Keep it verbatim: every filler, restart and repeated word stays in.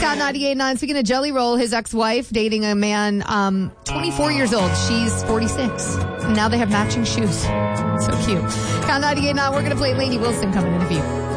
Count ninety-eight point nine. Speaking of Jelly Roll, his ex-wife dating a man um, twenty-four years old. She's forty-six. And now they have matching shoes. So cute. Count ninety-eight point nine. We're going to play Lainey Wilson coming in a few.